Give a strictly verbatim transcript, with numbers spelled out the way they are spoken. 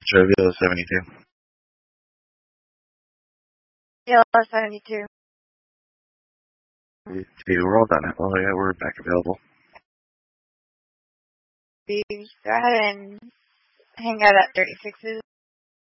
Trivia seventy-two. Yeah, seventy-two. We're all done. Oh, yeah, we're back available. Go ahead and hang out at thirty-sixes.